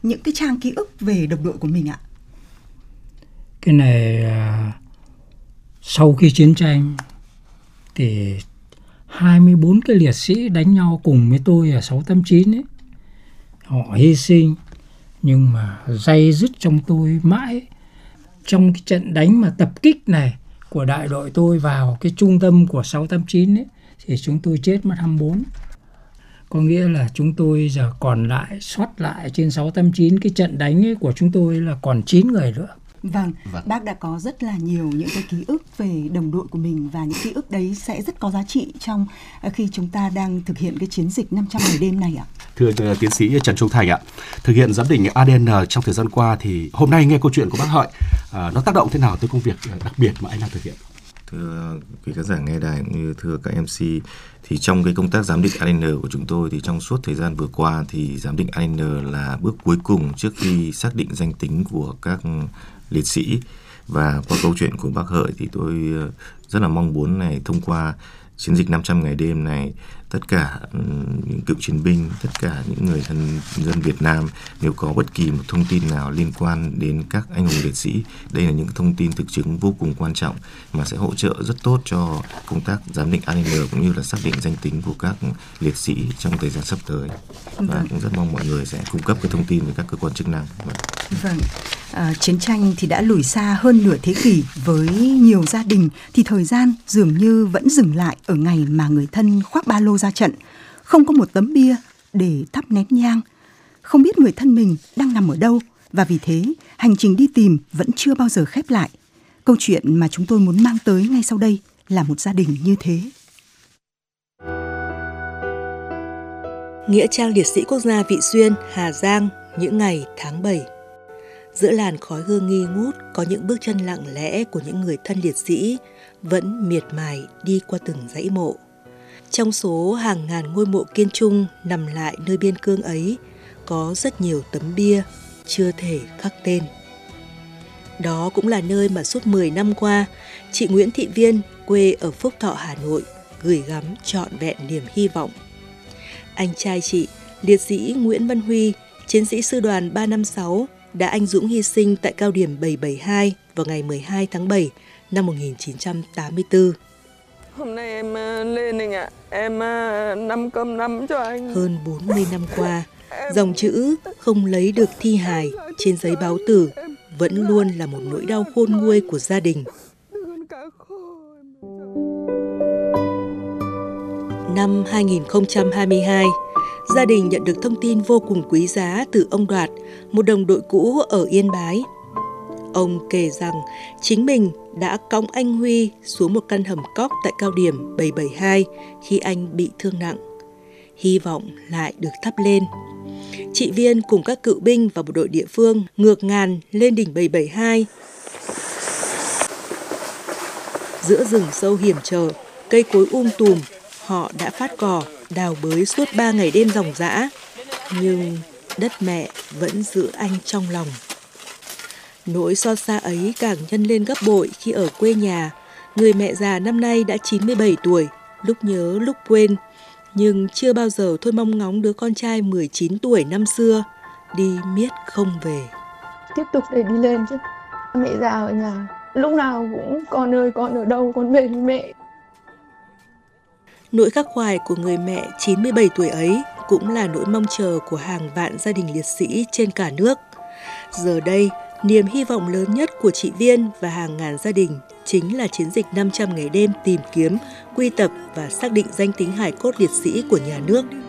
những cái trang ký ức về đồng đội của mình ạ? Cái này sau khi chiến tranh thì 24 cái liệt sĩ đánh nhau cùng với tôi ở 689 ấy, họ hy sinh, nhưng mà day dứt trong tôi mãi. Trong cái trận đánh mà tập kích này của đại đội tôi vào cái trung tâm của 689 ấy, thì chúng tôi chết mất 24. Có nghĩa là chúng tôi giờ còn lại, sót lại trên 689 cái trận đánh ấy của chúng tôi là còn 9 người nữa. Vâng, bác đã có rất là nhiều những cái ký ức về đồng đội của mình, và những ký ức đấy sẽ rất có giá trị trong khi chúng ta đang thực hiện cái chiến dịch 500 ngày đêm này ạ. Thưa tiến sĩ Trần Trung Thành ạ, thực hiện giám định ADN trong thời gian qua thì hôm nay nghe câu chuyện của bác Hợi, nó tác động thế nào tới công việc đặc biệt mà anh đang thực hiện? Thưa quý khán giả nghe đài cũng như thưa các MC, thì trong cái công tác giám định ADN của chúng tôi thì trong suốt thời gian vừa qua thì giám định ADN là bước cuối cùng trước khi xác định danh tính của các liệt sĩ. Và qua câu chuyện của bác Hợi thì tôi rất là mong muốn này, thông qua chiến dịch 500 ngày đêm này, tất cả những cựu chiến binh, tất cả những người thân dân Việt Nam, nếu có bất kỳ một thông tin nào liên quan đến các anh hùng liệt sĩ, đây là những thông tin thực chứng vô cùng quan trọng mà sẽ hỗ trợ rất tốt cho công tác giám định ADN cũng như là xác định danh tính của các liệt sĩ trong thời gian sắp tới. Và cũng rất mong mọi người sẽ cung cấp cái thông tin với các cơ quan chức năng. Vâng, chiến tranh thì đã lùi xa hơn nửa thế kỷ, với nhiều gia đình thì thời gian dường như vẫn dừng lại ở ngày mà người thân khoác ba lô ra trận, không có một tấm bia để thắp nén nhang, không biết người thân mình đang nằm ở đâu, và vì thế hành trình đi tìm vẫn chưa bao giờ khép lại. Câu chuyện mà chúng tôi muốn mang tới ngay sau đây là một gia đình như thế. Nghĩa trang liệt sĩ quốc gia Vị Xuyên, Hà Giang, những ngày tháng 7. Giữa làn khói hương nghi ngút có những bước chân lặng lẽ của những người thân liệt sĩ vẫn miệt mài đi qua từng dãy mộ. Trong số hàng ngàn ngôi mộ kiên trung nằm lại nơi biên cương ấy, có rất nhiều tấm bia chưa thể khắc tên. Đó cũng là nơi mà suốt 10 năm qua, chị Nguyễn Thị Viên, quê ở Phúc Thọ, Hà Nội, gửi gắm trọn vẹn niềm hy vọng. Anh trai chị, liệt sĩ Nguyễn Văn Huy, chiến sĩ sư đoàn 356, đã anh dũng hy sinh tại cao điểm 772 vào ngày 12 tháng 7 năm 1984. Hôm nay em lên anh ạ, em nắm cơm nắm cho anh. Hơn 40 năm qua, dòng chữ không lấy được thi hài trên giấy báo tử vẫn luôn là một nỗi đau khôn nguôi của gia đình. Năm 2022, gia đình nhận được thông tin vô cùng quý giá từ ông Đoạt, một đồng đội cũ ở Yên Bái. Ông kể rằng chính mình đã cõng anh Huy xuống một căn hầm cóc tại cao điểm 772 khi anh bị thương nặng. Hy vọng lại được thắp lên. Chị Viên cùng các cựu binh và bộ đội địa phương ngược ngàn lên đỉnh 772. Giữa rừng sâu hiểm trở, cây cối tùm, họ đã phát cỏ, đào bới suốt 3 ngày đêm ròng rã. Nhưng đất mẹ vẫn giữ anh trong lòng. Nỗi xót xa ấy càng nhân lên gấp bội khi ở quê nhà, người mẹ già năm nay đã 97 tuổi, lúc nhớ lúc quên, nhưng chưa bao giờ thôi mong ngóng đứa con trai 19 tuổi năm xưa, đi miết không về. Tiếp tục để đi lên chứ, mẹ già ở nhà, lúc nào cũng con ơi con ở đâu, con về với mẹ. Nỗi khắc khoải của người mẹ 97 tuổi ấy cũng là nỗi mong chờ của hàng vạn gia đình liệt sĩ trên cả nước. Giờ đây, niềm hy vọng lớn nhất của chị Viên và hàng ngàn gia đình chính là chiến dịch 500 ngày đêm tìm kiếm, quy tập và xác định danh tính hài cốt liệt sĩ của nhà nước.